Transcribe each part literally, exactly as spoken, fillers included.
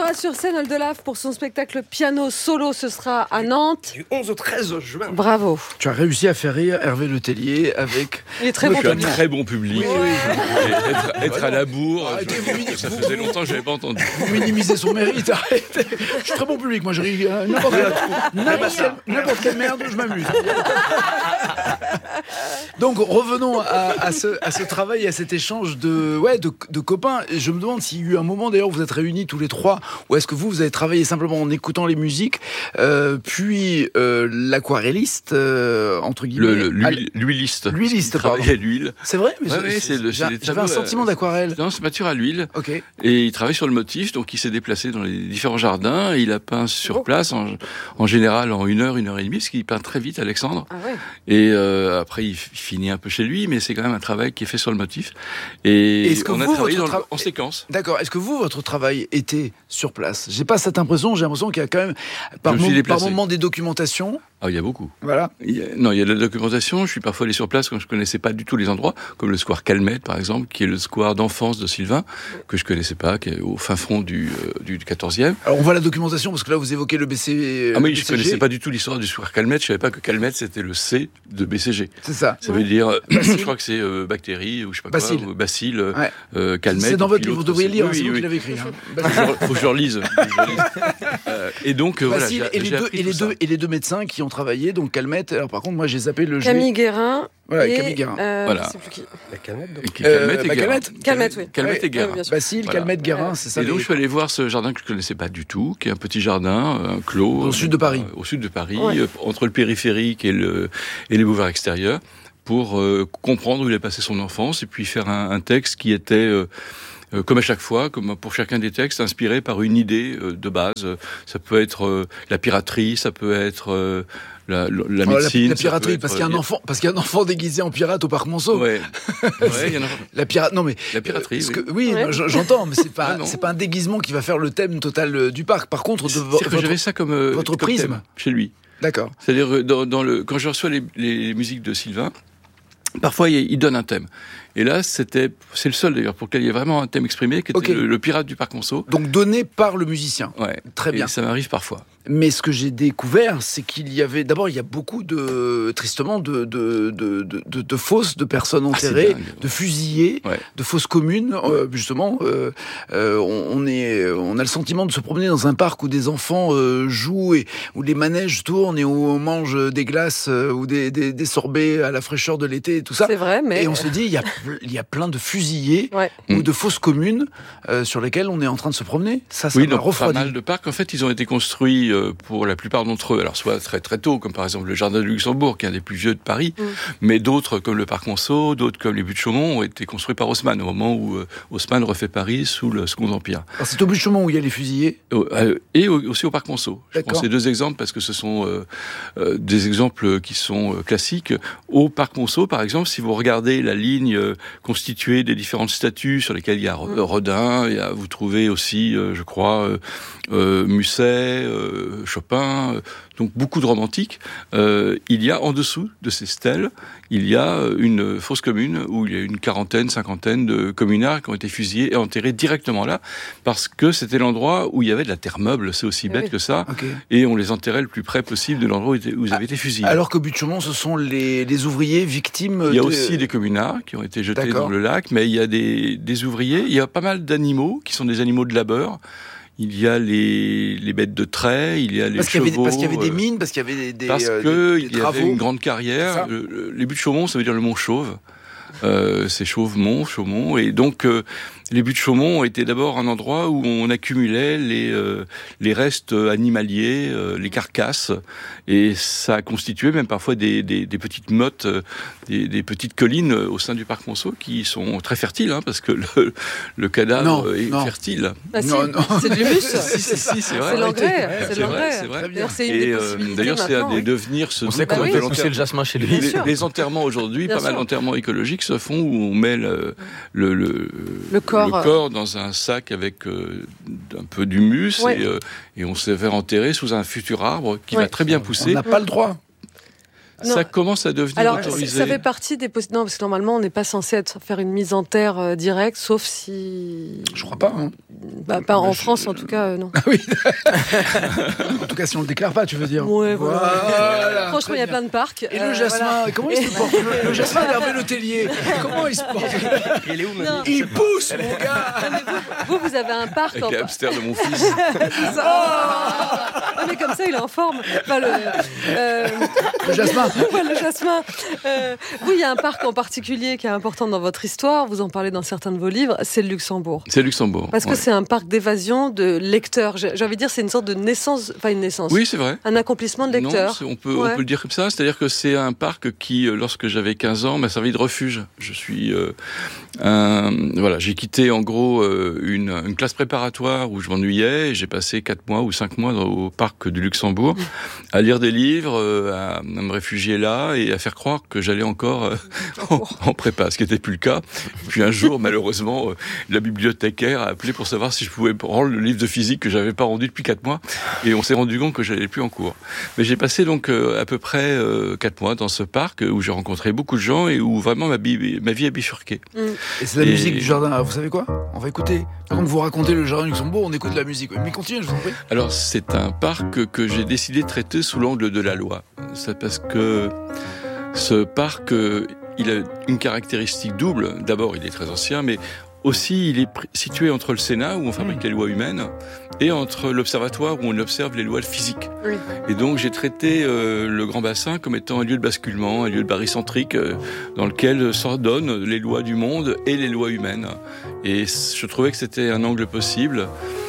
sera sur scène, Oldelaf, pour son spectacle piano solo. Ce sera à Nantes. Du onze au treize juin. Bravo. Tu as réussi à faire rire Hervé Letellier avec... Il est très bon. Tu as un très bon public. Oui, oui. Et Être, être à la bourre, Arrêtez, je- vous minim- ça vous- faisait vous- longtemps que je n'avais pas entendu. Vous minimisez son mérite, arrêtez. Je suis très bon public, moi je ris euh, n'importe quelle, n'importe quelle, n'importe quelle merde, je m'amuse. Donc revenons à, à, ce, à ce travail, à cet échange de, ouais, de, de copains. Et je me demande s'il y a eu un moment d'ailleurs où vous êtes réunis tous les trois, ou est-ce que vous, vous avez travaillé simplement en écoutant les musiques, euh, puis euh, l'aquarelliste, euh, entre guillemets. Le, le- l'huile- l'huiliste. L'huiliste, Il travaillait pardon. à l'huile. C'est vrai, mais Ouais, je- ouais, c'est le- j'ai- c'est des j'avais un tableaux, sentiment euh, d'aquarelle. Non, c'est peinture à l'huile. Ok. Et il travaille sur le motif, donc il s'est déplacé dans les différents jardins. Il a peint sur place, en, en général en une heure, une heure et demie, parce qu'il peint très vite, Alexandre. Ah ouais. Et euh, après, il, f- il finit un peu chez lui, mais c'est quand même un travail qui est fait sur le motif. Et Est-ce que on a vous, travaillé votre dans le- tra- en séquence. D'accord. Est-ce que vous, votre travail était sur place? J'ai pas cette impression. J'ai l'impression qu'il y a quand même, par, Je me suis mo- par déplacé. moment, des documentations. Ah, il y a beaucoup. Voilà. Il y a- non, il y a de la documentation. Je suis parfois allé sur place quand je connaissais pas du tout les endroits, comme le square Calmette, par exemple, qui est le square d'enfance de Sylvain, que je connaissais pas, qui est au fin fond du, euh, du quatorzième. Alors, on voit la documentation parce que là, vous évoquez le B C. Ah oui, le je B C G. connaissais pas du tout l'histoire du square Calmette. Je savais pas que Calmette, c'était le C de B C G. C'est ça. Ça veut dire, euh, je crois que c'est euh, bactérie ou je sais pas Bacille. quoi, ou bacille, euh, Ouais. euh, Calmette. C'est dans et votre puis livre. Vous l'autre, devriez le lire. oui, C'est vous oui, qui l'avez écrit. hein. Faut faut que je le relise. Faut que je le relise. Euh, et donc, euh, voilà, Bacille j'ai- et les j'ai deux appris et les tout ça. deux et les deux médecins qui ont travaillé. Donc Calmette. Alors, par contre, moi, j'ai zappé le. Camille Guérin. Voilà, et, Camille Guérin. euh, Voilà. je sais plus qui. La canette, donc. Et qui- Euh, Calmette et bah, Guérin. Calmette. Calmette, oui. Calmette Ouais, et Guérin. oui, bien sûr. Bacille, Voilà. Calmette, Guérin, c'est ça. Et donc, les- je suis allé voir ce jardin que je connaissais pas du tout, qui est un petit jardin, un clos. Au sud de Paris. euh, Au sud de Paris, Ouais. euh, entre le périphérique et, le, et les boulevards extérieurs, pour euh, comprendre où il a passé son enfance et puis faire un, un texte qui était, euh, euh, comme à chaque fois, comme pour chacun des textes, inspiré par une idée euh, de base. Ça peut être euh, la piraterie, ça peut être euh, la, la, la Oh, la- médecine. la ça piraterie, peut parce être, qu'il y a un euh, enfant, parce qu'il y a un enfant déguisé en pirate au parc Monceau. Ouais. Ouais, il y en a- La pirate, non mais La piraterie, Parce oui. que- oui, Ouais. j- j'entends, mais c'est pas, Ah non. c'est pas un déguisement qui va faire le thème total euh, du parc. Par contre, de vo- C'est-à-dire que votre- j'avais ça comme, euh, votre comme prisme. thème chez lui. D'accord. C'est-à-dire euh, dans, dans le quand je reçois les, les musiques de Sylvain, parfois il, il donne un thème. Et là, c'était c'est le seul d'ailleurs pour lequel il y a vraiment un thème exprimé, qui était Ok. le, le pirate du parc Monceau. Donc donné par le musicien. Ouais. Très bien. Et ça m'arrive parfois. Mais ce que j'ai découvert, c'est qu'il y avait d'abord il y a beaucoup de tristement de de de de, de, de fosses de personnes Ah, c'est enterrées, dingue. de fusillées, Ouais. de fosses communes. Euh, justement, euh, euh, on, on est on a le sentiment de se promener dans un parc où des enfants euh, jouent et où les manèges tournent et où on mange des glaces euh, ou des, des des sorbets à la fraîcheur de l'été et tout ça. C'est vrai, mais. Et on se dit, il y a, il y a plein de fusillés Ouais. ou Mm. de fosses communes euh, sur lesquelles on est en train de se promener. Ça, ça Oui, m'a donc pas refroidi. mal de parcs. En fait, ils ont été construits euh, pour la plupart d'entre eux. Alors soit très très tôt, comme par exemple le jardin de Luxembourg, qui est un des plus vieux de Paris, Mm. mais d'autres comme le parc Monceau, d'autres comme les Buttes Chaumont ont été construits par Haussmann au moment où euh, Haussmann refait Paris sous le Second Empire. Alors, c'est au but de Chaumont où il y a les fusillés. Euh, Et au- aussi au parc Monceau. Je D'accord. prends ces deux exemples parce que ce sont euh, euh, des exemples qui sont euh, classiques. Au parc Monceau, par exemple, si vous regardez la ligne euh, constituée des différentes statues sur lesquelles il y a Mm. Rodin, il y a, vous trouvez aussi, euh, je crois, euh, euh, Musset, euh, Chopin, euh, donc beaucoup de romantiques. Euh, il y a en dessous de ces stèles, il y a une fosse commune où il y a une quarantaine, cinquantaine de communards qui ont été fusillés et enterrés directement là, parce que c'était l'endroit où il y avait de la terre meuble, c'est aussi Eh bête oui. que ça, Ok. et on les enterrait le plus près possible de l'endroit où, était- où ils avaient été fusillés. Alors qu'au but de Chaumont, ce sont les, les ouvriers victimes. Il y a de- aussi des communards qui ont été jetés D'accord. dans le lac, mais il y a des, des ouvriers, il y a pas mal d'animaux qui sont des animaux de labeur. Il y a les, les bêtes de trait, il y a les Parce qu'il y avait, chevaux. parce qu'il y avait des euh, mines, parce qu'il y avait des, des, parce euh, que des- des il y travaux. avait une grande C'est ça. carrière. Le- le- les buttes de Chaumont, ça veut dire le mont Chauve. Euh, c'est Chauve-Mont, Chaumont, et donc euh, les buttes de Chaumont étaient d'abord un endroit où on accumulait les euh, les restes animaliers, euh, les carcasses, et ça a constitué même parfois des des, des petites mottes, euh, des, des petites collines euh, au sein du parc Monceau qui sont très fertiles, hein, parce que le, le cadavre Non, est non. fertile. Ah, si, Non, non. c'est de l'humus. Si, si, si, c'est vrai. C'est l'engrais. Ouais, C'est c'est vrai, l'engrais. c'est vrai. D'ailleurs, c'est une Et des euh, possibilités d'ailleurs, c'est un maintenant, des oui. devenirs. Ce On sait Bah comment oui. fait pousser le jasmin chez lui. Bien les, sûr. les enterrements aujourd'hui, Bien pas mal sûr. d'enterrements écologiques se font où on met le, le, le, Le corps, le corps dans un sac avec euh, un peu d'humus Ouais. et, euh, et on se fait enterrer sous un futur arbre qui Ouais. va très bien On pousser. n'a pas le droit. Ça Non. commence à devenir Alors, autorisé. ça fait partie des possi- non, parce que normalement, on n'est pas censé être, faire une mise en terre euh, directe, sauf si. Je crois pas. Hein. Bah, pas en Je- France, en tout cas, euh, non. Ah oui. En tout cas, si on le déclare pas, tu veux dire. Ouais, voilà. Voilà, Franchement, très il y a bien. plein de parcs. Et euh, le jasmin, voilà. comment il se porte le, le jasmin d'Hervé Le Tellier, comment il se porte? Il est où, Non. mamie? Il pousse, mon gars. Non, mais vous, vous, vous avez un parc Avec en les hamsters de mon fils. C'est ça. Non, mais comme ça, il est en forme. Enfin, le, euh, Le jasmin. ouais, le jasmin. Euh, vous, il y a un parc en particulier qui est important dans votre histoire. Vous en parlez dans certains de vos livres. C'est le Luxembourg. C'est Luxembourg. Parce que ouais. c'est un parc d'évasion de lecteurs. J'ai j'ai envie de dire, c'est une sorte de naissance, enfin une naissance. Oui, c'est vrai. Un accomplissement de lecteur. Non, c'est- on peut, Ouais. on peut le dire comme ça. C'est-à-dire que c'est un parc qui, euh, lorsque j'avais quinze ans, m'a servi de refuge. Je suis, euh, un, voilà, j'ai quitté en gros euh, une, une classe préparatoire où je m'ennuyais. Et j'ai passé quatre mois ou cinq mois dans- au parc du Luxembourg à lire des livres, euh, à, à me réfugier là et à faire croire que j'allais encore euh, en, en prépa, ce qui n'était plus le cas. Puis un jour, malheureusement, euh, la bibliothécaire a appelé pour savoir si je pouvais rendre le livre de physique que j'avais pas rendu depuis quatre mois. Et on s'est rendu compte que j'allais plus en cours. Mais j'ai passé donc euh, à peu près euh, quatre mois dans ce parc où j'ai rencontré beaucoup de gens et où vraiment ma, bi- ma vie a bifurqué. Et c'est la Et- musique du jardin. Alors, vous savez quoi? On va écouter. Donc vous racontez le jardin du Luxembourg, on écoute la musique. Mais continuez, je vous en prie. Alors c'est un parc que j'ai décidé de traiter sous l'angle de la loi. C'est parce que ce parc, euh, il a une caractéristique double. D'abord, il est très ancien, mais aussi il est pr- situé entre le Sénat, où on fabrique les lois humaines, et entre l'Observatoire, où on observe les lois physiques. Oui. Et donc j'ai traité euh, le Grand Bassin comme étant un lieu de basculement, un lieu de barycentrique, euh, dans lequel s'ordonnent les lois du monde et les lois humaines. Et je trouvais que c'était un angle possible.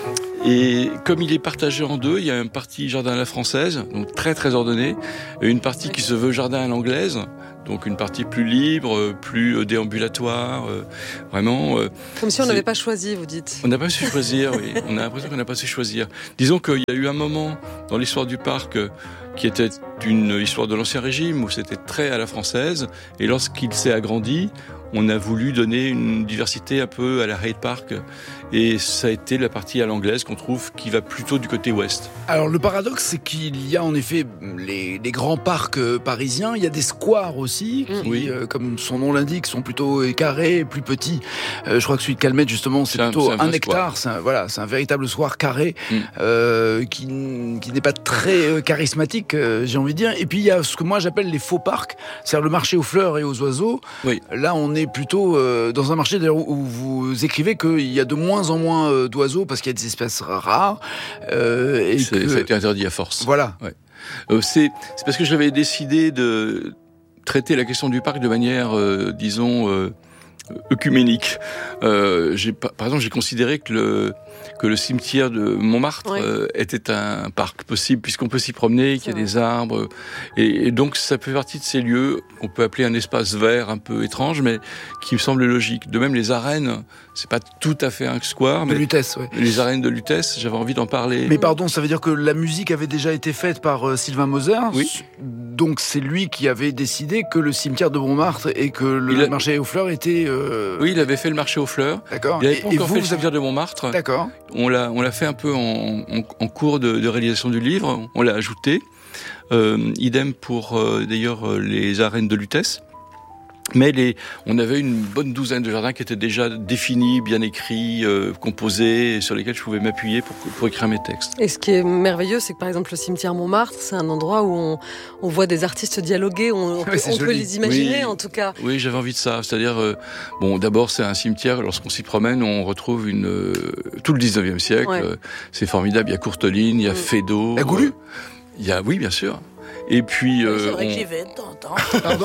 Et comme il est partagé en deux, il y a une partie jardin à la française, donc très très ordonnée, et une partie qui se veut jardin à l'anglaise, donc une partie plus libre, plus déambulatoire, euh, vraiment. euh, Comme si on c'est- n'avait pas choisi, vous dites. On n'a pas su choisir, oui. On a l'impression qu'on n'a pas su choisir. Disons qu'il y a eu un moment dans l'histoire du parc euh, qui était une histoire de l'Ancien Régime, où c'était très à la française, et lorsqu'il s'est agrandi, on a voulu donner une diversité un peu à la Hyde Park, et ça a été la partie à l'anglaise qu'on trouve qui va plutôt du côté ouest. Alors le paradoxe, c'est qu'il y a en effet les, les grands parcs euh, parisiens, il y a des squares aussi, qui, Oui. euh, comme son nom l'indique, sont plutôt euh, carrés, plus petits. Euh, je crois que celui de Calmette, justement, c'est C'est un- plutôt c'est un un, vrai hectare. C'est un, voilà, c'est un véritable square carré Mm. euh, qui, n- qui n'est pas très euh, charismatique, euh, j'ai envie de dire. Et puis il y a ce que moi j'appelle les faux parcs, c'est-à-dire le marché aux fleurs et aux oiseaux. Oui. Là, on est plutôt euh, dans un marché d'ailleurs où où vous écrivez qu'il y a de moins en moins euh, d'oiseaux parce qu'il y a des espèces rares. euh, et C'est- que- Ça a été interdit à force. Voilà. Euh, c'est c'est parce que j'avais décidé de traiter la question du parc de manière, euh, disons, euh, œcuménique. Euh, j'ai, par par exemple, j'ai considéré que le que le cimetière de Montmartre Oui. euh, était un parc possible puisqu'on peut s'y promener, qu'il y a C'est des arbres et, et donc ça fait partie de ces lieux qu'on peut appeler un espace vert un peu étrange, mais qui me semble logique. De même, les arènes, c'est pas tout à fait un square, De mais Lutèce, ouais. les arènes de Lutèce, j'avais envie d'en parler. Mais pardon, ça veut dire que la musique avait déjà été faite par euh, Sylvain Moser. Oui. Donc c'est lui qui avait décidé que le cimetière de Montmartre et que le Il a- marché aux fleurs était. euh, Oui, il avait fait le marché aux fleurs. D'accord. Il n'avait Et, pas et encore vous, fait le vous avez. cimetière de Montmartre. D'accord. On l'a, on l'a fait un peu en, en, en cours de, de réalisation du livre. On l'a ajouté. Euh, idem pour euh, d'ailleurs euh, les arènes de Lutèce. Mais les, on avait une bonne douzaine de jardins qui étaient déjà définis, bien écrits, euh, composés, et sur lesquels je pouvais m'appuyer pour, pour écrire mes textes. Et ce qui est merveilleux, c'est que par exemple le cimetière Montmartre, c'est un endroit où on, on voit des artistes dialoguer, on, on peut, Ouais, c'est on peut joli. les imaginer Oui. en tout cas. Oui, j'avais envie de ça. C'est-à-dire, euh, bon, d'abord, c'est un cimetière. Lorsqu'on s'y promène, on retrouve une, euh, tout le dix-neuvième siècle. Ouais. Euh, c'est formidable. Il y a Courteline, il y a Mm. Feydeau. La Goulue euh, Il y a, oui, bien sûr. Et puis, euh, C'est vrai que on- j'y vais de temps en temps. Pardon.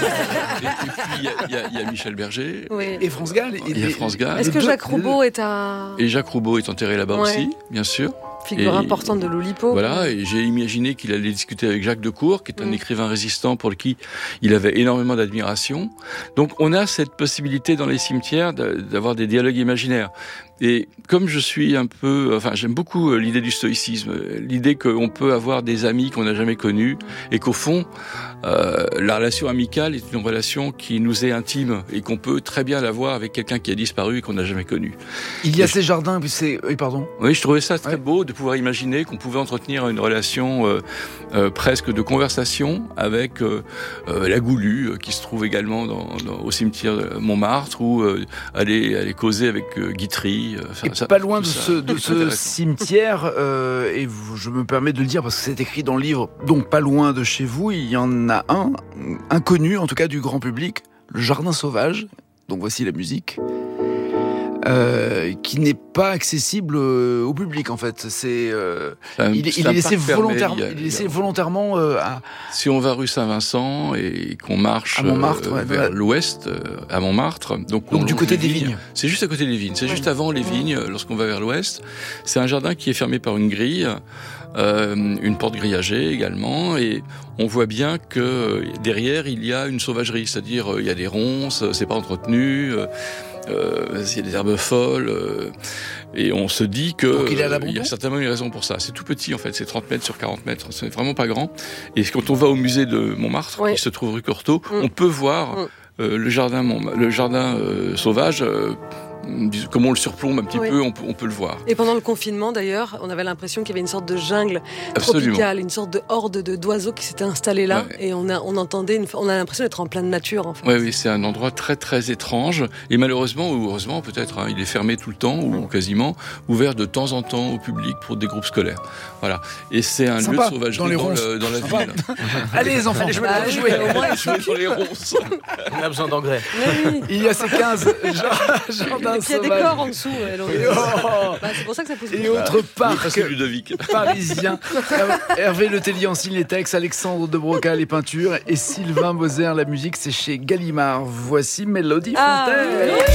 et, et puis il y a- il y, a- il y a Michel Berger. Oui. Et France Gall. et Il y a les- France Gall. Est-ce les que deux- Jacques les deux- Roubaud est à Et Jacques Roubaud est enterré là-bas Ouais. aussi, bien sûr. figure et- importante de l'Oulipo? Voilà, et j'ai imaginé qu'il allait discuter avec Jacques Decour, qui est un Mm. écrivain résistant pour qui il avait énormément d'admiration. Donc on a cette possibilité dans les cimetières de- d'avoir des dialogues imaginaires. Et comme je suis un peu, enfin, j'aime beaucoup l'idée du stoïcisme, l'idée qu'on peut avoir des amis qu'on n'a jamais connus et qu'au fond, euh, la relation amicale est une relation qui nous est intime et qu'on peut très bien l'avoir avec quelqu'un qui a disparu et qu'on n'a jamais connu. Il y a et ces je... jardins, puis c'est, oui, pardon. Oui, je trouvais ça très ouais. beau de pouvoir imaginer qu'on pouvait entretenir une relation euh, euh, presque de conversation avec euh, euh, la Goulue, euh, qui se trouve également dans, dans, au cimetière de Montmartre, ou euh, aller aller causer avec euh, Guitry. Enfin, et ça, pas loin de ce, de ce cimetière, euh, et vous, je me permets de le dire parce que c'est écrit dans le livre, donc pas loin de chez vous, il y en a un, inconnu en tout cas du grand public, le Jardin Sauvage, donc voici la musique, euh, qui n'est pas accessible euh, au public en fait. C'est, euh, un, il, c'est il est laissé volontairement, fermé, il est laissé volontairement euh, à... Si on va rue Saint-Vincent et qu'on marche à Montmartre, euh, ouais, vers ouais. l'ouest, euh, à Montmartre, donc, donc du côté des vignes. vignes. C'est juste à côté des vignes, c'est ouais. juste avant les vignes, lorsqu'on va vers l'ouest. C'est un jardin qui est fermé par une grille, euh, une porte grillagée également, et on voit bien que derrière il y a une sauvagerie, c'est-à-dire il y a des ronces, c'est pas entretenu. Euh, Euh, il y a des herbes folles, euh, et on se dit que il, euh, il y a certainement une raison pour ça. C'est tout petit en fait, c'est trente mètres sur quarante mètres, c'est vraiment pas grand. Et quand on va au musée de Montmartre, oui. qui se trouve rue Courtauld, mmh. on peut voir mmh. euh, le jardin, le jardin euh, sauvage. Euh, Comme on le surplombe un petit oui. peu, on peut, on peut le voir. Et pendant le confinement, d'ailleurs, on avait l'impression qu'il y avait une sorte de jungle Absolument. tropicale, une sorte de horde de, d'oiseaux qui s'étaient installés là, ouais. et on a, on entendait, une, on a l'impression d'être en pleine nature, en fait. Oui, oui, c'est un endroit très, très étrange, et malheureusement, ou heureusement, peut-être, hein, il est fermé tout le temps, ou quasiment, ouvert de temps en temps au public pour des groupes scolaires. Voilà. Et c'est un Sympa, lieu de sauvagerie dans, dans, le, dans la ville. Allez, les enfants, allez jouer, ah, jouer, oui, au moins, jouer sur les ronces. On a besoin d'engrais. Oui. Il y a ces quinze jardins et puis il y a des corps en dessous. Ouais, et oh bah, c'est pour ça que ça pousse. Et autres parcs parisiens. Hervé Le Tellier en signe les textes, Alexandre De Broca les peintures et Sylvain Moser la musique. C'est chez Gallimard. Voici Mélodie ah, Fontaine. Oui.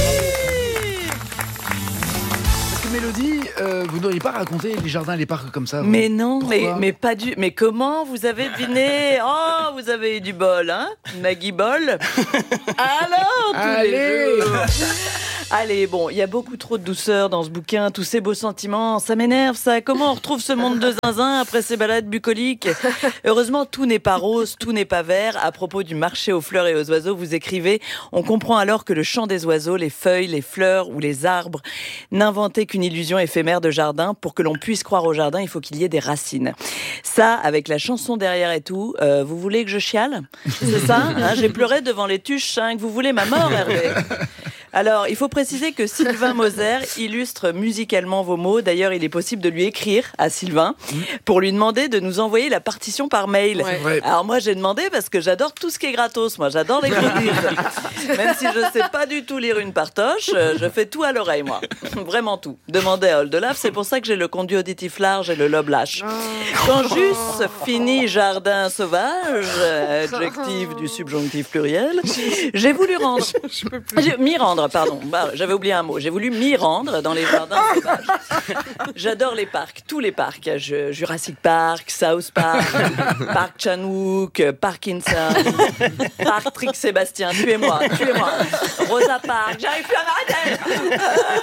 Parce que Mélodie, euh, vous n'auriez pas raconté les jardins et les parcs comme ça? Vous. Mais non, Pourquoi? mais, mais pas du. Mais comment vous avez deviné? Oh, vous avez eu du bol, hein, Maggie Bol. Alors, tous Allez. les jours. Allez, bon, il y a beaucoup trop de douceur dans ce bouquin, tous ces beaux sentiments, ça m'énerve ça. Comment on retrouve ce monde de zinzin après ces balades bucoliques? Heureusement, tout n'est pas rose, tout n'est pas vert. À propos du marché aux fleurs et aux oiseaux, vous écrivez: on comprend alors que le chant des oiseaux, les feuilles, les fleurs ou les arbres n'inventaient qu'une illusion éphémère de jardin. Pour que l'on puisse croire au jardin, il faut qu'il y ait des racines. Ça, avec la chanson derrière et tout, euh, vous voulez que je chiale? C'est ça, hein? J'ai pleuré devant les tuches, hein, que vous voulez ma mort, Hervé? Alors, il faut préciser que Sylvain Moser illustre musicalement vos mots. D'ailleurs, il est possible de lui écrire à Sylvain pour lui demander de nous envoyer la partition par mail. Ouais. Ouais. Alors moi, j'ai demandé parce que j'adore tout ce qui est gratos. Moi, j'adore les goodies. Même si je ne sais pas du tout lire une partoche, je fais tout à l'oreille, moi. Vraiment tout. Demandez à Oldelaf, c'est pour ça que j'ai le conduit auditif large et le lobe lâche. Quand juste fini jardin sauvage, adjectif du subjonctif pluriel, j'ai voulu rendre... J'ai m'y rendre, pardon. Bah, j'avais oublié un mot. J'ai voulu m'y rendre dans les jardins sauvages. J'adore les parcs, tous les parcs. Je, Jurassic Park, South Park, Parc Chan-wook, Parkinson, Parc Trick Sébastien. Tuez-moi, tuez-moi. Rosa Park, j'arrive plus à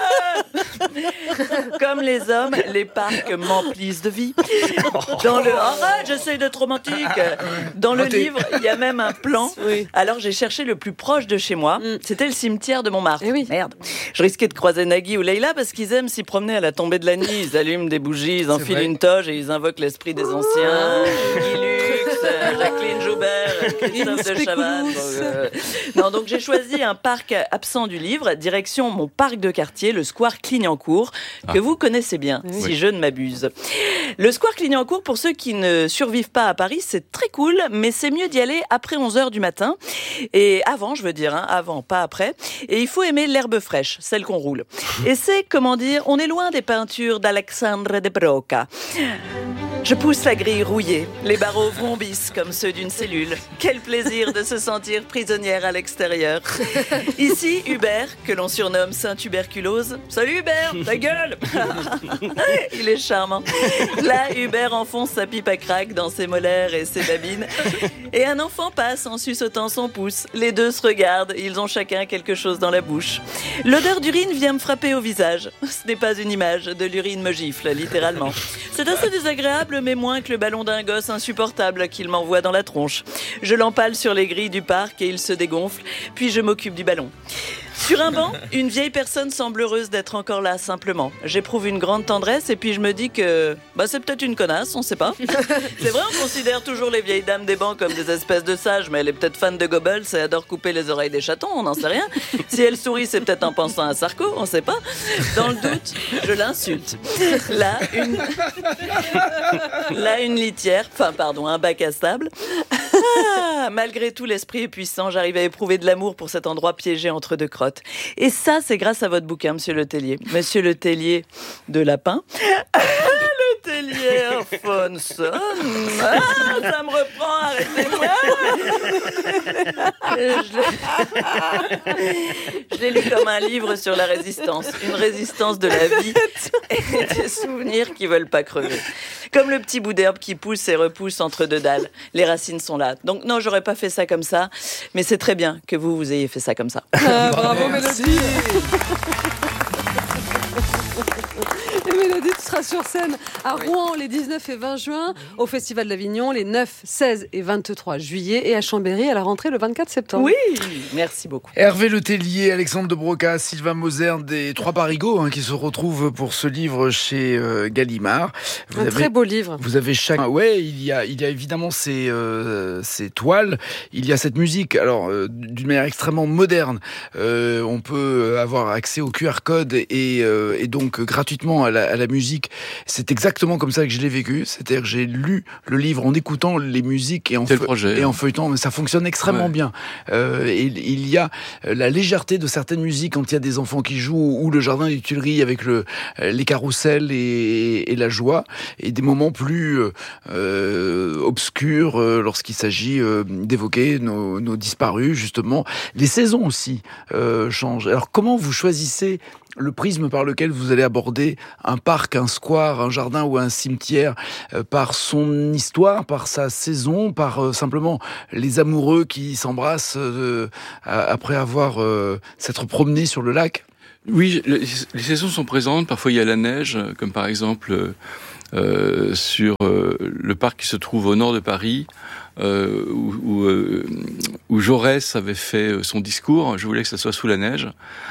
m'arrêter. Comme les hommes, les parcs m'emplissent de vie. Dans le... Arrête, j'essaye d'être romantique. Dans le livre, il y a même un plan. Oui. Alors j'ai cherché le plus proche de chez moi. C'était le cimetière de Montmartre. Eh oui. Merde. Je risquais de croiser Nagui ou Leïla parce qu'ils aiment s'y promener à la tombée de la nuit. Ils allument des bougies, ils enfilent une toge et ils invoquent l'esprit des anciens. Guy Lux, Jacqueline Joubert, Christophe de Chavannes. Donc, euh... Non, donc j'ai choisi un parc absent du livre, direction mon parc de quartier, le square Clignancourt, que ah. vous connaissez bien, oui. si je ne m'abuse. Le square Clignancourt, pour ceux qui ne survivent pas à Paris, c'est très cool, mais c'est mieux d'y aller après onze heures du matin. Et avant, je veux dire, hein, avant, pas après. Et il faut aimer l'herbe fraîche, celle qu'on roule. Et c'est, comment dire, on est loin des peintures d'Alexandre de Broca. Je pousse la grille rouillée, les barreaux vrombissent comme ceux d'une cellule. Quel plaisir de se sentir prisonnière à l'extérieur. Ici, Hubert, que l'on surnomme Saint-Tuberculose. Salut Hubert, ta gueule. Il est charmant. Là, Hubert enfonce sa pipe à crack dans ses molaires et ses babines. Et un enfant passe en suçotant son pouce. Les deux se regardent, ils ont chacun quelque chose dans la bouche. L'odeur d'urine vient me frapper au visage. Ce n'est pas une image, de l'urine me gifle, littéralement. C'est assez désagréable, mais moins que le ballon d'un gosse insupportable qu'il m'envoie dans la tronche. Je l'empale sur les grilles du parc et il se dégonfle, puis je m'occupe du ballon. Sur un banc, une vieille personne semble heureuse d'être encore là, simplement. J'éprouve une grande tendresse et puis je me dis que bah, c'est peut-être une connasse, on sait pas. C'est vrai, on considère toujours les vieilles dames des bancs comme des espèces de sages, mais elle est peut-être fan de Goebbels et adore couper les oreilles des chatons, on n'en sait rien. Si elle sourit, c'est peut-être en pensant à Sarko, on sait pas. Dans le doute, je l'insulte. Là, une... Là, une litière, enfin pardon, un bac à sable. Ah, malgré tout, l'esprit est puissant. J'arrive à éprouver de l'amour pour cet endroit piégé entre deux crottes. Et ça, c'est grâce à votre bouquin, Monsieur Le Tellier. Monsieur Le Tellier de Lapin. Le Tellier Alphonson. Ah, ça me reprend, arrêtez-moi. Je l'ai... Je l'ai lu comme un livre sur la résistance. Une résistance de la vie et des souvenirs qui veulent pas crever. Comme le petit bout d'herbe qui pousse et repousse entre deux dalles. Les racines sont là. Donc non, j'aurais pas fait ça comme ça, mais c'est très bien que vous, vous ayez fait ça comme ça. Ah, bravo Mélodie. Et Mélodie, tu seras sur scène à Rouen les dix-neuf et vingt juin, au Festival d'Avignon les neuf, seize et vingt-trois juillet, et à Chambéry à la rentrée le vingt-quatre septembre. Oui, merci beaucoup. Hervé Le Tellier, Alexandre de Broca, Sylvain Moser des Trois Parigots hein, qui se retrouvent pour ce livre chez euh, Gallimard. Vous Un avez, très beau livre. Vous avez chaque... Ouais, il y a, il y a évidemment ces, euh, ces toiles, il y a cette musique, alors euh, d'une manière extrêmement moderne. Euh, on peut avoir accès au Q R code et, euh, et donc gratuitement à la, à la musique. C'est exactement comme ça que je l'ai vécu. C'est-à-dire que j'ai lu le livre en écoutant les musiques et en, feu- projet, et hein. en feuilletant. Mais ça fonctionne extrêmement ouais. bien. Euh, et il y a la légèreté de certaines musiques quand il y a des enfants qui jouent, ou le jardin des Tuileries avec le, les carrousels et, et la joie, et des moments plus euh, obscurs euh, lorsqu'il s'agit euh, d'évoquer nos, nos disparus, justement. Les saisons aussi euh, changent. Alors comment vous choisissez le prisme par lequel vous allez aborder un parc, un square, un jardin ou un cimetière, euh, par son histoire, par sa saison, par euh, simplement les amoureux qui s'embrassent euh, après avoir euh, s'être promenés sur le lac? Oui, les, les saisons sont présentes. Parfois il y a la neige, comme par exemple euh, sur euh, le parc qui se trouve au nord de Paris, euh, où, où, euh, où Jaurès avait fait son discours. Je voulais que ça soit sous la neige.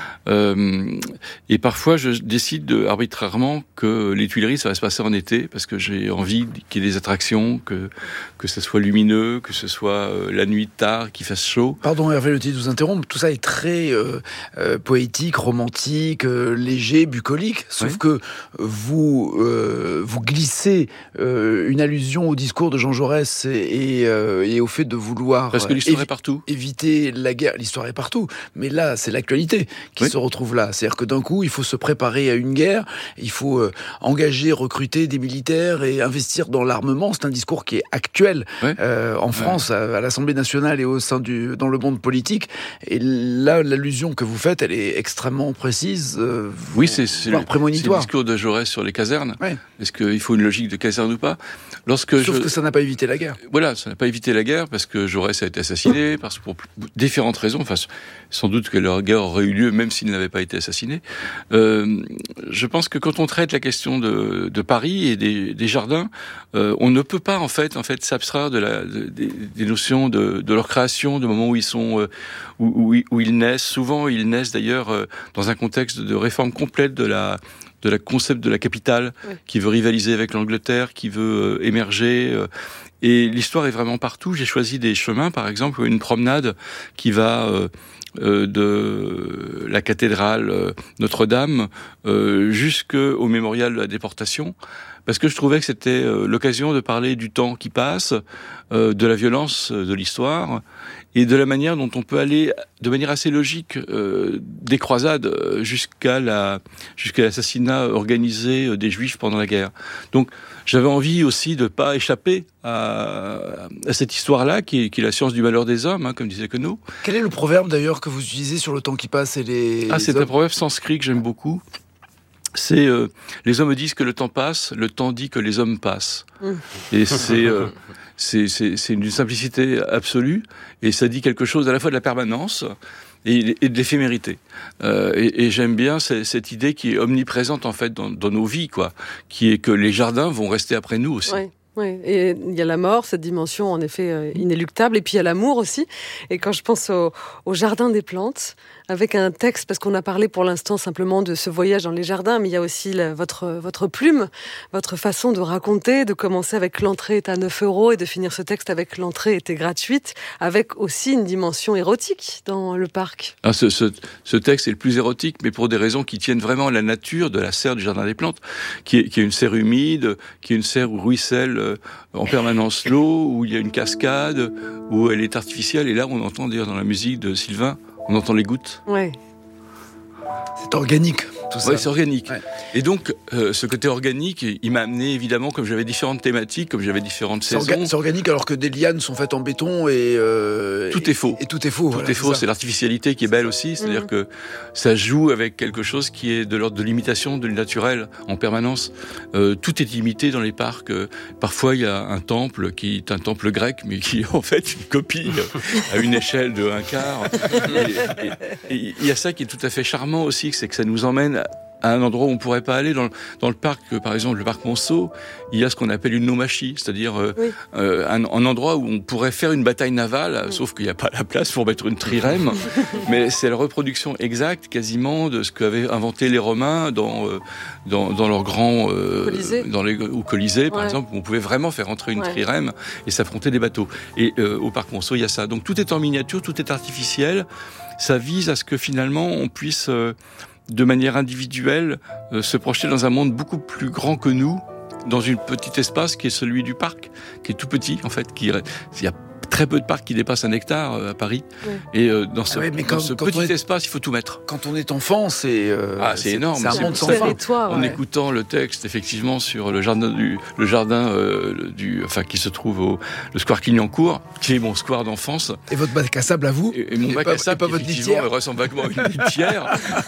Euh, et parfois, je décide de, arbitrairement que les Tuileries, ça va se passer en été, parce que j'ai envie qu'il y ait des attractions, que que ce soit lumineux, que ce soit euh, la nuit tard, qu'il fasse chaud. Pardon Hervé Le Tellier de vous interrompre, tout ça est très euh, euh, poétique, romantique, euh, léger, bucolique, sauf oui. que vous euh, vous glissez euh, une allusion au discours de Jean Jaurès et, et, euh, et au fait de vouloir parce que l'histoire évi- est partout. éviter la guerre. L'histoire est partout, mais là, c'est l'actualité qui oui. se retrouve là. C'est-à-dire que d'un coup, il faut se préparer à une guerre, il faut euh, engager, recruter des militaires et investir dans l'armement. C'est un discours qui est actuel oui. euh, en France, oui. à, à l'Assemblée nationale et au sein du, dans le monde politique. Et là, l'allusion que vous faites, elle est extrêmement précise, euh, oui, c'est, c'est, le, prémonitoire. c'est le discours de Jaurès sur les casernes. Oui. Est-ce qu'il faut une logique de caserne ou pas? Lorsque Sauf je... que ça n'a pas évité la guerre. Voilà, ça n'a pas évité la guerre parce que Jaurès a été assassiné, parce que pour différentes raisons. Enfin, sans doute que la guerre aurait eu lieu même s'il n'avait pas été assassiné. Euh, je pense que quand on traite la question de, de Paris et des, des jardins, euh, on ne peut pas en fait, en fait, s'abstraire de la, de, des, des notions de, de leur création, du moment où ils sont, euh, où, où, où ils naissent. Souvent, ils naissent d'ailleurs euh, dans un contexte de réforme complète de la de la concept de la capitale, oui. qui veut rivaliser avec l'Angleterre, qui veut euh, émerger. Euh, et l'histoire est vraiment partout. J'ai choisi des chemins, par exemple, une promenade qui va euh, euh, de la cathédrale euh, Notre-Dame euh, jusqu'au mémorial de la déportation, parce que je trouvais que c'était euh, l'occasion de parler du temps qui passe, euh, de la violence de l'histoire, et de la manière dont on peut aller de manière assez logique euh, des croisades jusqu'à la jusqu'à l'assassinat organisé des Juifs pendant la guerre. Donc j'avais envie aussi de pas échapper à, à cette histoire-là qui est, qui est la science du malheur des hommes, hein, comme disait Queneau. Quel est le proverbe d'ailleurs que vous utilisez sur le temps qui passe et les Ah, c'est hommes? un proverbe sanskrit que j'aime beaucoup. C'est euh, les hommes disent que le temps passe, le temps dit que les hommes passent. Mmh. Et c'est, euh, c'est c'est c'est une simplicité absolue et ça dit quelque chose à la fois de la permanence et, et de l'éphémérité. Euh, et, et j'aime bien cette, cette idée qui est omniprésente en fait dans, dans nos vies, quoi, qui est que les jardins vont rester après nous aussi. Ouais. Oui, et il y a la mort, cette dimension en effet euh, inéluctable, et puis il y a l'amour aussi. Et quand je pense au, au jardin des plantes, avec un texte, parce qu'on a parlé pour l'instant simplement de ce voyage dans les jardins, mais il y a aussi la, votre, votre plume, votre façon de raconter, de commencer avec l'entrée est à neuf euros et de finir ce texte avec l'entrée était gratuite, avec aussi une dimension érotique dans le parc. Ah, ce, ce, ce texte est le plus érotique, mais pour des raisons qui tiennent vraiment à la nature de la serre du jardin des plantes, qui est, qui est une serre humide, qui est une serre où ruisselle en permanence l'eau, où il y a une cascade, où elle est artificielle. Et là, on entend d'ailleurs dans la musique de Sylvain, on entend les gouttes. Ouais. C'est organique, tout ça. Oui, c'est organique. Ouais. Et donc, euh, ce côté organique, il m'a amené évidemment, comme j'avais différentes thématiques, comme j'avais différentes c'est saisons. Orga- c'est organique alors que des lianes sont faites en béton et... Euh, tout est faux. Et, et tout est faux. Tout voilà, est faux, c'est, c'est l'artificialité qui est belle aussi, c'est-à-dire mmh. que ça joue avec quelque chose qui est de l'ordre de l'imitation, de naturel en permanence. Euh, tout est imité dans les parcs. Euh, parfois, il y a un temple qui est un temple grec, mais qui est en fait une copie à une échelle de un quart. Et il y a ça qui est tout à fait charmant aussi, c'est que ça nous emmène à un endroit où on pourrait pas aller. Dans le, dans le parc, par exemple, le parc Monceau, il y a ce qu'on appelle une nomachie, c'est-à-dire euh, oui. euh, un, un endroit où on pourrait faire une bataille navale, oui. sauf qu'il n'y a pas la place pour mettre une trirème, mais c'est la reproduction exacte, quasiment, de ce qu'avaient inventé les Romains dans euh, dans, dans leur grand euh, Colisée. dans les au Colisée, par ouais. exemple, où on pouvait vraiment faire entrer une ouais. trirème et s'affronter des bateaux. Et euh, au parc Monceau, il y a ça. Donc tout est en miniature, tout est artificiel. Ça vise à ce que finalement on puisse euh, de manière individuelle, euh, se projeter dans un monde beaucoup plus grand que nous, dans un petit espace qui est celui du parc, qui est tout petit, en fait. Qui, il y a très peu de parcs qui dépassent un hectare euh, à Paris. Oui. Et euh, dans ce, ah ouais, quand, dans ce petit est, espace, il faut tout mettre. Quand on est enfant, c'est... Euh, ah, c'est, c'est énorme. C'est un monde sans fin. En ouais. écoutant le texte, effectivement, sur le jardin du... Le jardin euh, du... Enfin, qui se trouve au le square Clignancourt, qui est mon square d'enfance. Et votre bac à sable à vous. Et, et mon et bac pas, à sable, pas votre effectivement, ressemble vaguement à une litière.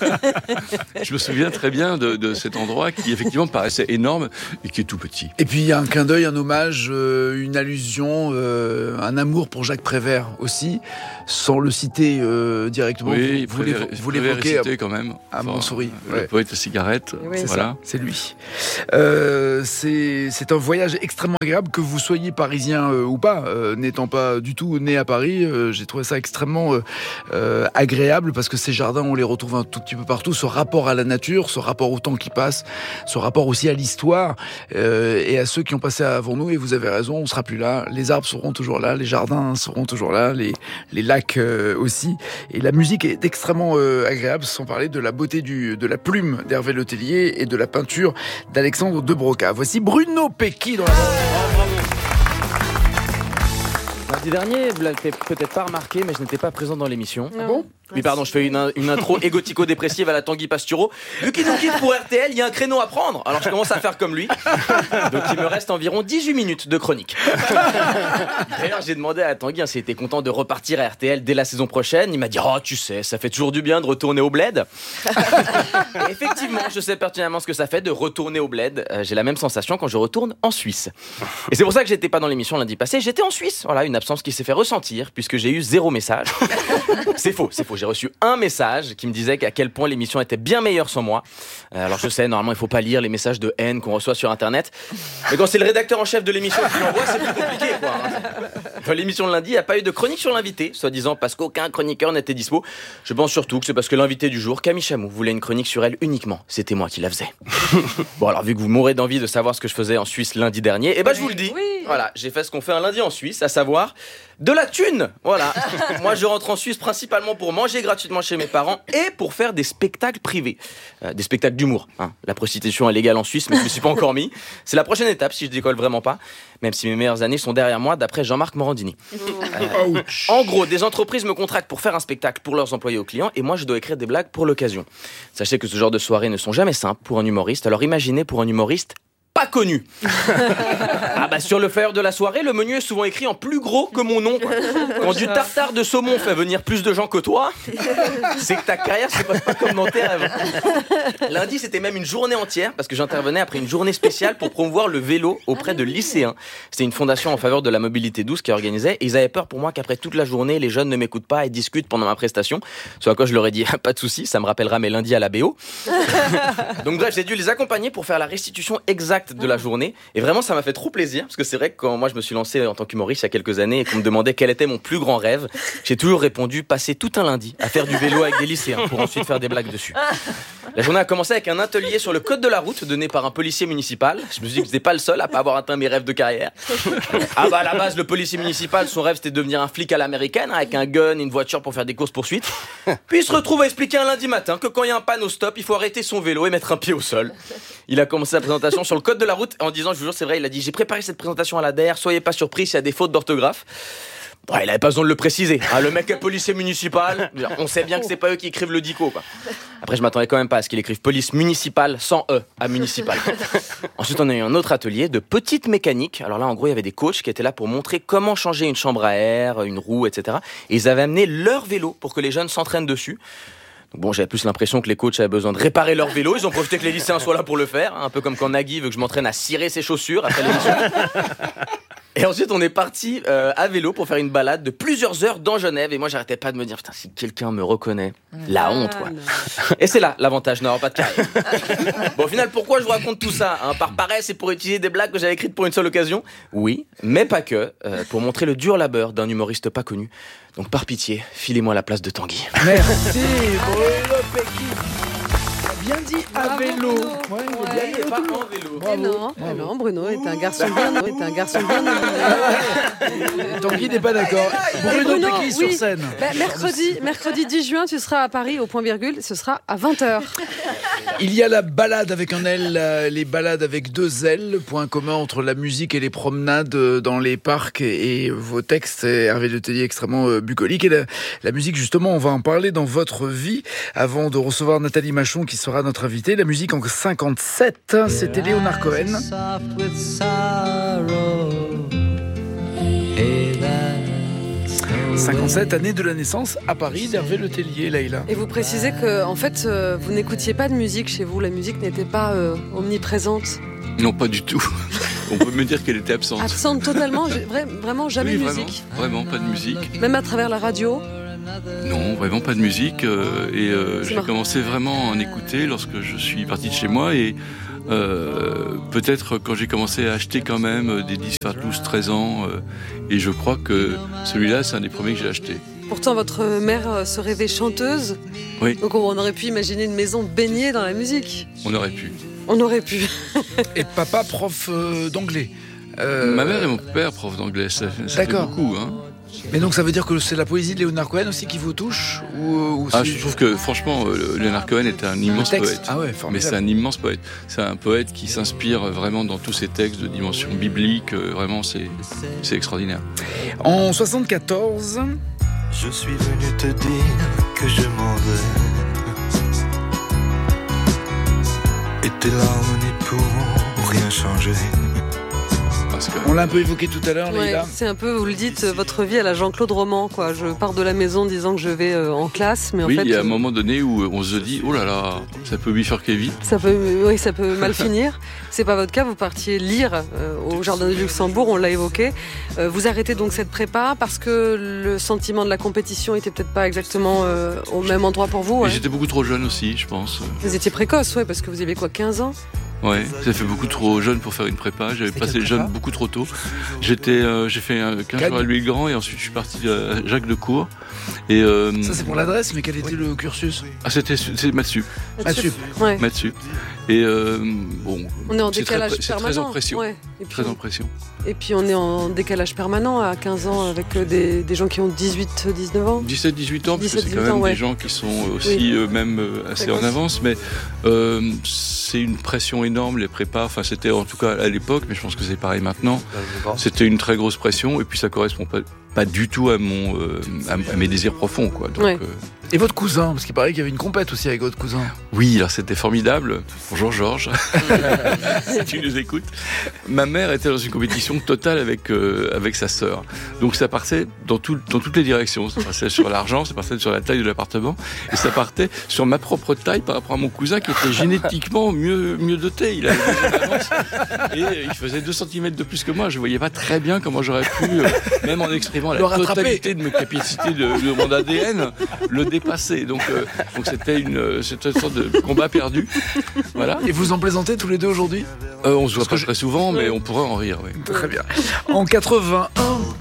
Je me souviens très bien de, de cet endroit qui, effectivement, paraissait énorme et qui est tout petit. Et puis, il y a un clin d'œil, un hommage, euh, une allusion, euh, un amour pour Jacques Prévert aussi, sans le citer euh, directement. Oui, vous, vous, vous l'évoquez à, quand même. À enfin, Montsouris. Le ouais. poète à cigarette. Oui, c'est voilà. ça, c'est lui. Euh, c'est, c'est un voyage extrêmement agréable, que vous soyez parisien euh, ou pas, euh, n'étant pas du tout né à Paris. Euh, j'ai trouvé ça extrêmement euh, euh, agréable parce que ces jardins, on les retrouve un tout petit peu partout. Ce rapport à la nature, ce rapport au temps qui passe, ce rapport aussi à l'histoire euh, et à ceux qui ont passé avant nous. Et vous avez raison, on sera plus là. Les arbres seront toujours là, les jardins seront toujours là, les, les lacs euh, aussi. Et la musique est extrêmement euh, agréable, sans parler de la beauté du, de la plume d'Hervé Letellier et de la peinture d'Alexandre de Broca. Voici Bruno Pecchi dans la... Oh, bravo. Lundi dernier, vous l'avez peut-être pas remarqué, mais je n'étais pas présent dans l'émission. Ah bon ? Oui, pardon, je fais une, une intro égotico-dépressive à la Tanguy Pastureau. Vu qu'il nous quitte pour R T L, il y a un créneau à prendre. Alors je commence à faire comme lui. Donc il me reste environ dix-huit minutes de chronique. D'ailleurs, j'ai demandé à Tanguy hein, s'il était content de repartir à R T L dès la saison prochaine. Il m'a dit « Oh, tu sais, ça fait toujours du bien de retourner au bled. » Et effectivement, je sais pertinemment ce que ça fait de retourner au bled. Euh, j'ai la même sensation quand je retourne en Suisse. Et c'est pour ça que j'étais pas dans l'émission lundi passé. J'étais en Suisse. Voilà, une absence qui s'est fait ressentir puisque j'ai eu zéro message. C'est faux, c'est faux. J'ai reçu un message qui me disait à quel point l'émission était bien meilleure sans moi. Euh, alors je sais, normalement il faut pas lire les messages de haine qu'on reçoit sur internet, mais quand c'est le rédacteur en chef de l'émission qui l'envoie, c'est plus compliqué quoi. Dans l'émission de lundi, il n'y a pas eu de chronique sur l'invité, soi-disant parce qu'aucun chroniqueur n'était dispo. Je pense surtout que c'est parce que l'invité du jour, Camille Chamou, voulait une chronique sur elle uniquement. C'était moi qui la faisais. Bon alors vu que vous mourrez d'envie de savoir ce que je faisais en Suisse lundi dernier, eh ben je vous le dis. Oui. Voilà, j'ai fait ce qu'on fait un lundi en Suisse, à savoir De la thune, voilà. Moi, je rentre en Suisse principalement pour manger gratuitement chez mes parents et pour faire des spectacles privés. Euh, des spectacles d'humour. Hein. La prostitution est légale en Suisse, mais je ne me suis pas encore mis. C'est la prochaine étape si je décolle vraiment pas. Même si mes meilleures années sont derrière moi, d'après Jean-Marc Morandini. Euh, en gros, des entreprises me contractent pour faire un spectacle pour leurs employés ou clients et moi, je dois écrire des blagues pour l'occasion. Sachez que ce genre de soirées ne sont jamais simples pour un humoriste. Alors imaginez pour un humoriste pas connu. Ah bah sur le flyer de la soirée, le menu est souvent écrit en plus gros que mon nom. Quoi. Quand du tartare de saumon fait venir plus de gens que toi, c'est que ta carrière se passe pas comme dans tes rêves. Lundi, c'était même une journée entière parce que j'intervenais après une journée spéciale pour promouvoir le vélo auprès de lycéens. C'était une fondation en faveur de la mobilité douce qui organisait et ils avaient peur pour moi qu'après toute la journée, les jeunes ne m'écoutent pas et discutent pendant ma prestation. Ce à quoi je leur ai dit, pas de souci, ça me rappellera mes lundis à la B O. Donc bref, j'ai dû les accompagner pour faire la restitution exacte de la journée et vraiment ça m'a fait trop plaisir parce que c'est vrai que quand moi je me suis lancé en tant qu'humoriste il y a quelques années et qu'on me demandait quel était mon plus grand rêve, j'ai toujours répondu passer tout un lundi à faire du vélo avec des lycéens pour ensuite faire des blagues dessus. La journée a commencé avec un atelier sur le code de la route donné par un policier municipal. Je me suis dit que j'étais pas le seul à pas avoir atteint mes rêves de carrière. Ah bah à la base le policier municipal son rêve c'était de devenir un flic à l'américaine avec un gun et une voiture pour faire des courses poursuites. Puis il se retrouve à expliquer un lundi matin que quand il y a un panneau stop il faut arrêter son vélo et mettre un pied au sol. Il a commencé sa présentation sur le code de la route en disant, je vous jure, c'est vrai, il a dit, j'ai préparé cette présentation à l'A D R, soyez pas surpris s'il y a des fautes d'orthographe. Bon, il avait pas besoin de le préciser. Hein, le mec est policier municipal, on sait bien que c'est pas eux qui écrivent le dico, quoi. Après, je m'attendais quand même pas à ce qu'il écrive police municipale sans E à municipal. Ensuite, on a eu un autre atelier de petite mécanique. Alors là, en gros, il y avait des coachs qui étaient là pour montrer comment changer une chambre à air, une roue, et cetera. Et ils avaient amené leur vélo pour que les jeunes s'entraînent dessus. Bon, j'avais plus l'impression que les coachs avaient besoin de réparer leur vélo. Ils ont profité que les lycéens soient là pour le faire. Un peu comme quand Nagui veut que je m'entraîne à cirer ses chaussures après l'émission. Et ensuite, on est parti euh, à vélo pour faire une balade de plusieurs heures dans Genève. Et moi, j'arrêtais pas de me dire, putain, si quelqu'un me reconnaît, la honte, quoi. Et c'est là l'avantage de n'avoir pas de carrière. Bon, au final, pourquoi je vous raconte tout ça hein? Par paresse et pour utiliser des blagues que j'avais écrites pour une seule occasion? Oui, mais pas que. Euh, pour montrer le dur labeur d'un humoriste pas connu. Donc, par pitié, filez-moi la place de Tanguy. Merci, Bruno Pecky. Bien dit à Bravo, vélo. Bruno. Ouais, il est Ouais. bien Il est pas en vélo. Eh non, eh non, Bruno est un garçon bien, est un garçon bien. Tanguy n'est pas d'accord. Bruno, Bruno, Pecky oui. sur scène. Bah, mercredi, mercredi dix juin, tu seras à Paris au point virgule, ce sera à vingt heures. Il y a la balade avec un L, euh, les balades avec deux L, point commun entre la musique et les promenades euh, dans les parcs et, et vos textes, Hervé Letellier extrêmement euh, bucolique. Et la, la musique, justement, on va en parler dans votre vie avant de recevoir Nathalie Machon qui sera notre invitée. La musique en cinquante-sept, c'était Leonard Cohen. cinquante-sept années de la naissance à Paris d'Hervé Letellier, Leïla. Et vous précisez que, en fait, euh, vous n'écoutiez pas de musique chez vous, la musique n'était pas euh, omniprésente. Non, pas du tout. On peut me dire qu'elle était absente. Absente totalement, j'ai- vra- vraiment jamais Oui, de vraiment, musique. vraiment pas de musique. Même à travers la radio. Non, vraiment pas de musique. euh, et euh, C'est j'ai marrant. commencé vraiment à en écouter lorsque je suis parti de chez moi. Et euh, peut-être quand j'ai commencé à acheter quand même des disques à douze treize ans. euh, et je crois que celui-là, c'est un des premiers que j'ai acheté. Pourtant, votre mère euh, se rêvait chanteuse. Oui. Donc on aurait pu imaginer une maison baignée dans la musique. On aurait pu. On aurait pu. Et papa, prof euh, d'anglais. Euh, Ma mère et mon père, prof d'anglais, ça, ça fait D'accord. beaucoup. Hein. Mais donc ça veut dire que c'est la poésie de Leonard Cohen aussi qui vous touche ou, ou Ah, c'est- je trouve que franchement, euh, Leonard Cohen est un le immense texte. poète. Ah ouais, Mais formidable. c'est un immense poète. C'est un poète qui s'inspire vraiment dans tous ses textes de dimension biblique. euh, Vraiment, c'est c'est extraordinaire. En soixante-quatorze, Je suis venu te dire que je m'en vais. Et tes larmes n'y pourront rien changer. Parce que on l'a un peu évoqué tout à l'heure, Ouais, Leïla. c'est un peu, vous le dites, euh, votre vie à la Jean-Claude Roman, quoi. Je pars de la maison disant que je vais euh, en classe, mais en oui, fait, il y a un euh, moment donné où on se dit, oh là là, ça peut bifurquer vite. ça peut, oui, ça peut mal finir. C'est pas votre cas. Vous partiez lire euh, au Jardin du Luxembourg, on l'a évoqué. Euh, vous arrêtez donc cette prépa parce que le sentiment de la compétition était peut-être pas exactement euh, au même endroit pour vous. Et Ouais. j'étais beaucoup trop jeune aussi, je pense. Vous étiez précoce, ouais, parce que vous aviez quoi, quinze ans? Ouais, ça fait beaucoup trop jeune pour faire une prépa. J'avais C'était passé quelle les jeunes prépa beaucoup trop tôt. J'étais, euh, j'ai fait euh, quinze jours à Louis-le-Grand et ensuite je suis parti à Jacques de Cour. Et euh, Ça, c'est pour l'adresse, mais quel était le cursus? ah, c'était c'est maths sup, Ah, sup. Ouais. maths sup. Et euh, bon, On est en c'est très, décalage c'est très permanent. en pression, Ouais. Et, puis, très en pression. et puis on est en décalage permanent à quinze ans avec euh, des, des gens qui ont dix-huit dix-neuf ans. dix-sept dix-huit ans, parce que c'est dix-sept, quand dix-huit même ans, ouais. des gens qui sont aussi Oui. eux-mêmes euh, assez Précoce. en avance, mais euh, c'est une pression énorme, les prépas. Enfin, c'était en tout cas à l'époque, mais je pense que c'est pareil maintenant. C'était une très grosse pression, et puis ça correspond pas, pas du tout à mon, euh, à, à mes désirs profonds, quoi. Donc, Ouais. euh, Et votre cousin, parce qu'il paraît qu'il y avait une compète aussi avec votre cousin. oui, alors c'était formidable. Bonjour Georges, si tu nous écoutes. Ma mère était dans une compétition totale avec euh, avec sa sœur. Donc ça partait dans tout, dans toutes les directions. Ça partait sur l'argent, ça partait sur la taille de l'appartement, et ça partait sur ma propre taille par rapport à mon cousin qui était génétiquement mieux mieux doté. Il avait deux ans d'avance et il faisait deux centimètres de plus que moi. Je voyais pas très bien comment j'aurais pu, euh, même en exprimant Le la rattraper. totalité de mes capacités de, de mon A D N, le dépasser. Donc euh, donc c'était une euh, c'était une sorte de combat perdu. Voilà. Et vous en plaisantez tous les deux aujourd'hui? Euh, on se voit Parce pas que je- très souvent, mais on pourrait en rire, oui. Très bien. En quatre-vingt-un,